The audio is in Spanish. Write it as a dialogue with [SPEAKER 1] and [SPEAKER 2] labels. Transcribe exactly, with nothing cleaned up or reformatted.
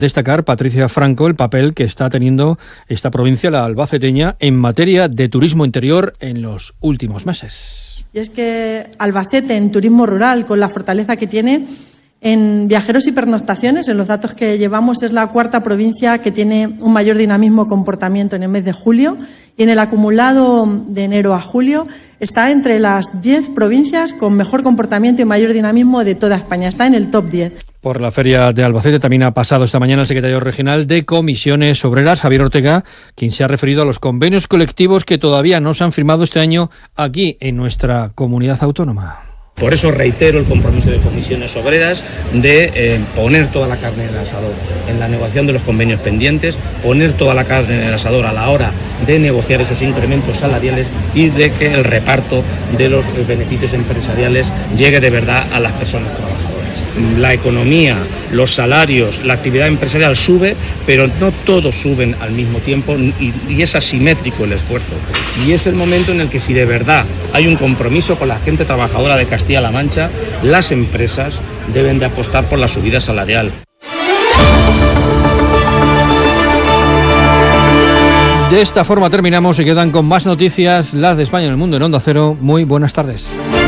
[SPEAKER 1] Destacar, Patricia Franco, el papel que está teniendo esta provincia, la albaceteña, en materia de turismo interior en los últimos meses.
[SPEAKER 2] Y es que Albacete, en turismo rural, con la fortaleza que tiene, en viajeros y pernoctaciones, en los datos que llevamos, es la cuarta provincia que tiene un mayor dinamismo comportamiento en el mes de julio, y en el acumulado de enero a julio está entre las diez provincias con mejor comportamiento y mayor dinamismo de toda España. Está en el top diez.
[SPEAKER 1] Por la feria de Albacete también ha pasado esta mañana el secretario regional de Comisiones Obreras, Javier Ortega, quien se ha referido a los convenios colectivos que todavía no se han firmado este año aquí en nuestra comunidad autónoma.
[SPEAKER 3] Por eso reitero el compromiso de Comisiones Obreras de eh, poner toda la carne en el asador en la negociación de los convenios pendientes, poner toda la carne en el asador a la hora de negociar esos incrementos salariales y de que el reparto de los beneficios empresariales llegue de verdad a las personas trabajadoras. La economía, los salarios, la actividad empresarial sube, pero no todos suben al mismo tiempo y, y es asimétrico el esfuerzo. Y es el momento en el que, si de verdad hay un compromiso con la gente trabajadora de Castilla-La Mancha, las empresas deben de apostar por la subida salarial.
[SPEAKER 1] De esta forma terminamos y quedan con más noticias, las de España en el mundo en Onda Cero. Muy buenas tardes.